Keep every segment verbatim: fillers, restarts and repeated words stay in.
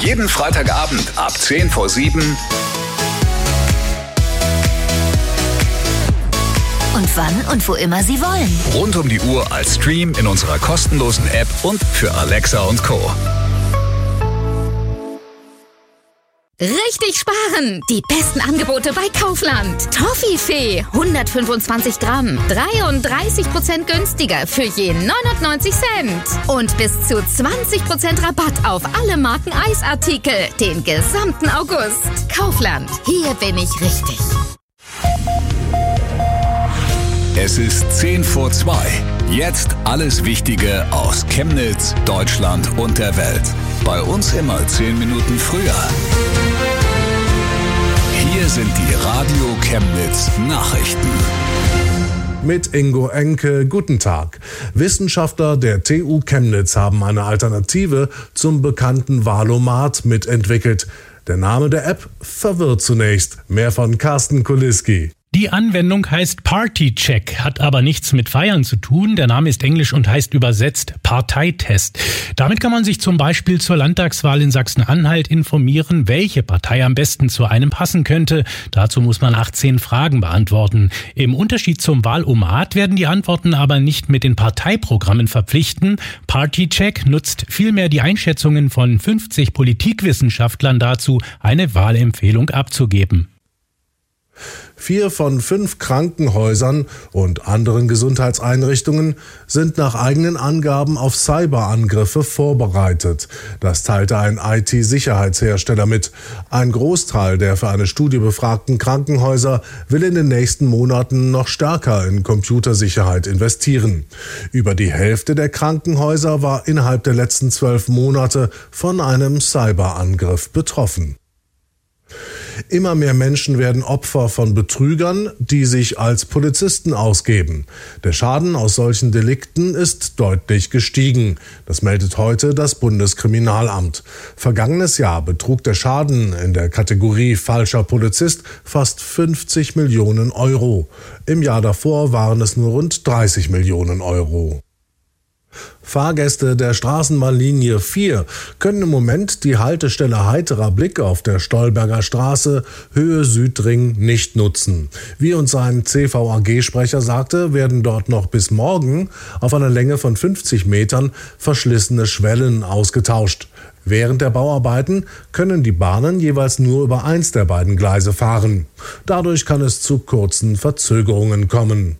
Jeden Freitagabend ab zehn vor sieben. Und wann und wo immer Sie wollen. Rund um die Uhr als Stream in unserer kostenlosen App und für Alexa und Co. Richtig sparen! Die besten Angebote bei Kaufland. Toffifee, hundertfünfundzwanzig Gramm, dreiunddreißig Prozent günstiger für je neunundneunzig Cent. Und bis zu zwanzig Prozent Rabatt auf alle Marken Eisartikel den gesamten August. Kaufland, hier bin ich richtig. Es ist zehn vor zwei. Jetzt alles Wichtige aus Chemnitz, Deutschland und der Welt. Bei uns immer zehn Minuten früher. Hier sind die Radio Chemnitz Nachrichten. Mit Ingo Enke, guten Tag. Wissenschaftler der T U Chemnitz haben eine Alternative zum bekannten Wahlomat mitentwickelt. Der Name der App verwirrt zunächst. Mehr von Carsten Kuliski. Die Anwendung heißt Party-Check, hat aber nichts mit Feiern zu tun. Der Name ist englisch und heißt übersetzt Parteitest. Damit kann man sich zum Beispiel zur Landtagswahl in Sachsen-Anhalt informieren, welche Partei am besten zu einem passen könnte. Dazu muss man achtzehn Fragen beantworten. Im Unterschied zum Wahlomat werden die Antworten aber nicht mit den Parteiprogrammen verpflichten. Party-Check nutzt vielmehr die Einschätzungen von fünfzig Politikwissenschaftlern dazu, eine Wahlempfehlung abzugeben. Vier von fünf Krankenhäusern und anderen Gesundheitseinrichtungen sind nach eigenen Angaben auf Cyberangriffe vorbereitet. Das teilte ein I T-Sicherheitshersteller mit. Ein Großteil der für eine Studie befragten Krankenhäuser will in den nächsten Monaten noch stärker in Computersicherheit investieren. Über die Hälfte der Krankenhäuser war innerhalb der letzten zwölf Monate von einem Cyberangriff betroffen. Immer mehr Menschen werden Opfer von Betrügern, die sich als Polizisten ausgeben. Der Schaden aus solchen Delikten ist deutlich gestiegen. Das meldet heute das Bundeskriminalamt. Vergangenes Jahr betrug der Schaden in der Kategorie falscher Polizist fast fünfzig Millionen Euro. Im Jahr davor waren es nur rund dreißig Millionen Euro. Fahrgäste der Straßenbahnlinie vier können im Moment die Haltestelle Heiterer Blick auf der Stolberger Straße Höhe Südring nicht nutzen. Wie uns ein C V A G-Sprecher sagte, werden dort noch bis morgen auf einer Länge von fünfzig Metern verschlissene Schwellen ausgetauscht. Während der Bauarbeiten können die Bahnen jeweils nur über eins der beiden Gleise fahren. Dadurch kann es zu kurzen Verzögerungen kommen.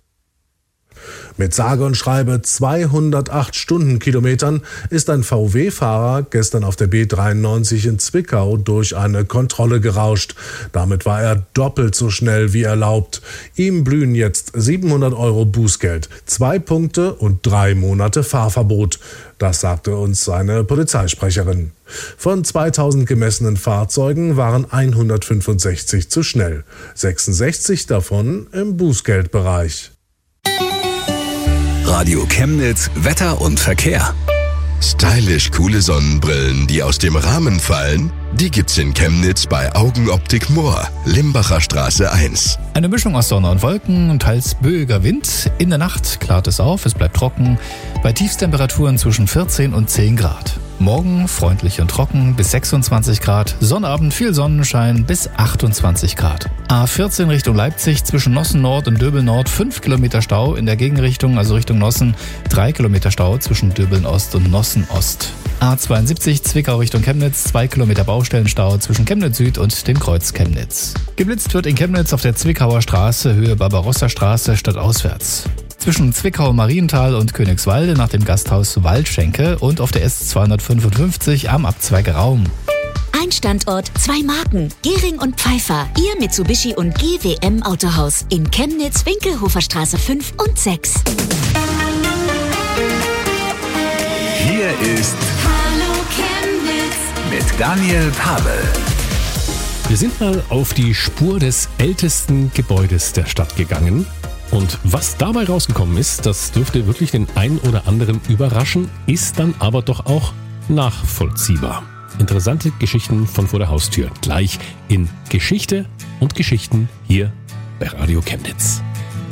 Mit sage und schreibe zweihundertacht Stundenkilometern ist ein V W-Fahrer gestern auf der B dreiundneunzig in Zwickau durch eine Kontrolle gerauscht. Damit war er doppelt so schnell wie erlaubt. Ihm blühen jetzt siebenhundert Euro Bußgeld, zwei Punkte und drei Monate Fahrverbot. Das sagte uns seine Polizeisprecherin. Von zweitausend gemessenen Fahrzeugen waren hundertfünfundsechzig zu schnell, sechsundsechzig davon im Bußgeldbereich. Radio Chemnitz, Wetter und Verkehr. Stylisch coole Sonnenbrillen, die aus dem Rahmen fallen, die gibt's in Chemnitz bei Augenoptik Moor, Limbacher Straße eins. Eine Mischung aus Sonne und Wolken und teils böiger Wind. In der Nacht klart es auf, es bleibt trocken, bei Tiefstemperaturen zwischen vierzehn und zehn Grad. Morgen freundlich und trocken bis sechsundzwanzig Grad, Sonnabend viel Sonnenschein bis achtundzwanzig Grad. A vierzehn Richtung Leipzig zwischen Nossen Nord und Döbeln Nord fünf Kilometer Stau, in der Gegenrichtung, also Richtung Nossen, drei Kilometer Stau zwischen Döbeln Ost und Nossen Ost. A zweiundsiebzig Zwickau Richtung Chemnitz, zwei Kilometer Baustellenstau zwischen Chemnitz Süd und dem Kreuz Chemnitz. Geblitzt wird in Chemnitz auf der Zwickauer Straße, Höhe Barbarossa-Straße, stadtauswärts. Zwischen Zwickau Marienthal und Königswalde nach dem Gasthaus Waldschenke und auf der S zweihundertfünfundfünfzig am Abzweiger Raum. Ein Standort, zwei Marken. Gehring und Pfeiffer. Ihr Mitsubishi und G W M Autohaus. In Chemnitz, Winkelhofer Straße fünf und sechs. Hier ist Hallo Chemnitz mit Daniel Pavel. Wir sind mal auf die Spur des ältesten Gebäudes der Stadt gegangen. Und was dabei rausgekommen ist, das dürfte wirklich den einen oder anderen überraschen, ist dann aber doch auch nachvollziehbar. Interessante Geschichten von vor der Haustür. Gleich in Geschichte und Geschichten hier bei Radio Chemnitz.